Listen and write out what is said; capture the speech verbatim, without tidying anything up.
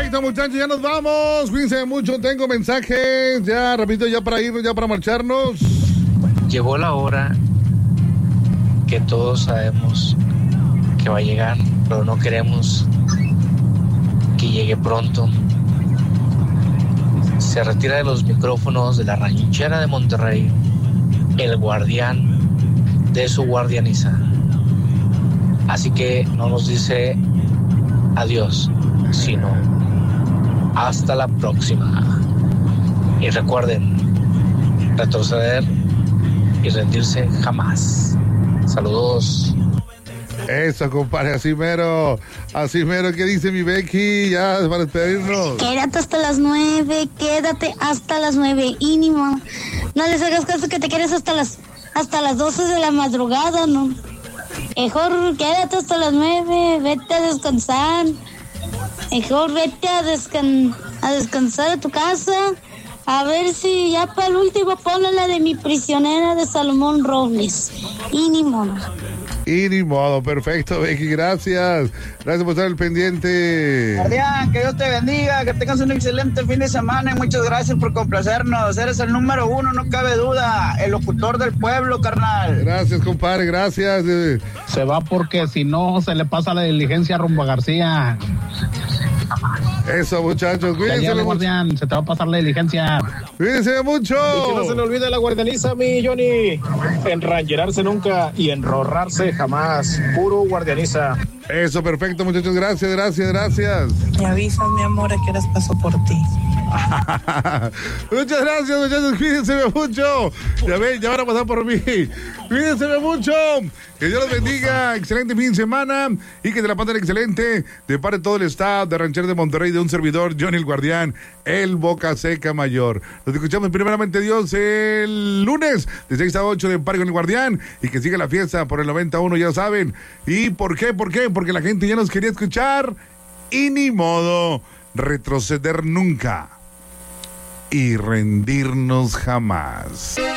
Perfecto, muchachos, ya nos vamos. Cuídense mucho, tengo mensajes. Ya, rapidito, ya para irnos, ya para marcharnos. Llegó la hora que todos sabemos que va a llegar, pero no queremos que llegue pronto. Se retira de los micrófonos de la ranchera de Monterrey el guardián de su guardianiza. Así que no nos dice adiós, sino hasta la próxima. Y recuerden, retroceder y rendirse jamás. Saludos. Eso, compadre, así mero, así mero. ¿Qué dice mi Becky? Ya, para despedirnos. Quédate hasta las nueve, quédate hasta las nueve. Y ni modo, no les hagas caso que te quedes hasta las, hasta las doce de la madrugada, ¿no? Mejor quédate hasta las nueve, vete a descansar. Mejor vete a, descan a descansar a tu casa. A ver si ya para el último ponle la de Mi prisionera de Salomón Robles. Y ni modo. Y ni modo, perfecto, Becky, gracias. Gracias por estar al pendiente. Guardián, que Dios te bendiga, que tengas un excelente fin de semana y muchas gracias por complacernos. Eres el número uno, no cabe duda, el locutor del pueblo, carnal. Gracias, compadre, gracias. Se va porque si no se le pasa la diligencia rumbo a García. Eso, muchachos, cuídense. Ya, ya, guardián, se te va a pasar la diligencia. Cuídense mucho. Y que no se le olvide la guardianiza, mi Johnny. Enrangerarse nunca y enrorrarse jamás. Puro guardianiza. Eso, perfecto, muchachos. Gracias, gracias, gracias. Me avisas, mi amor, a qué horas paso por ti. Muchas gracias, muchachos. Cuídense mucho. Ya ven, ya van a pasar por mí. Cuídense mucho. Que Dios los bendiga. Excelente fin de semana. Y que te la pasen excelente. De parte de todo el staff de Ranchero de Monterrey, de un servidor, Johnny el Guardián, el Boca Seca Mayor. Nos escuchamos primeramente Dios el lunes de seis a ocho de Parque con el Guardián. Y que siga la fiesta por el noventa y uno, ya saben. ¿Y por qué? ¿Por qué? Porque la gente ya nos quería escuchar. Y ni modo. Retroceder nunca. Y rendirnos jamás.